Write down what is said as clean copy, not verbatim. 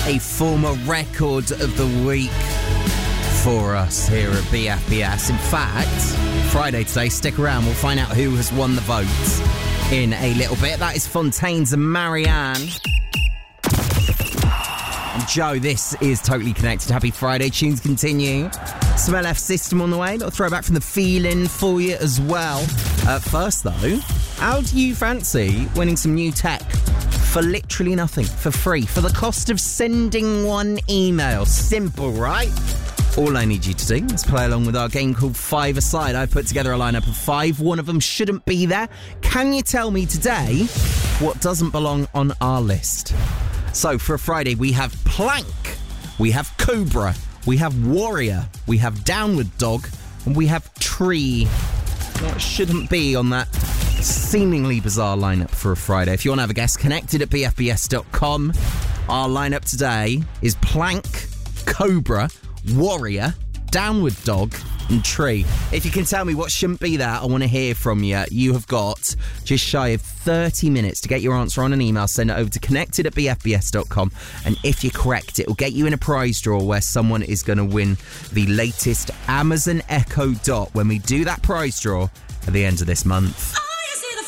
a former record of the week for us here at BFBS. In fact, Friday today, stick around, we'll find out who has won the votes in a little bit. That is Fontaines and Marianne. And Joe, this is Totally Connected. Happy Friday. Tunes continue. Some LF System on the way. A little throwback from the feeling for you as well. First, though, how do you fancy winning some new tech for literally nothing, for free, for the cost of sending one email? Simple, right? All I need you to do is play along with our game called Five Aside. I've put together a lineup of 5. One of them shouldn't be there. Can you tell me today what doesn't belong on our list? So for a Friday, we have Plank, we have Cobra, we have Warrior, we have Downward Dog, and we have Tree. What shouldn't be on that seemingly bizarre lineup for a Friday? If you want to have a guess, connected at bfbs.com. Our lineup today is Plank, Cobra, Warrior, Downward Dog, and Tree. If you can tell me what shouldn't be there, I want to hear from you. You have got just shy of 30 minutes to get your answer on an email. Send it over to connected at bfbs.com. And if you're correct, it will get you in a prize draw where someone is going to win the latest Amazon Echo Dot when we do that prize draw at the end of this month.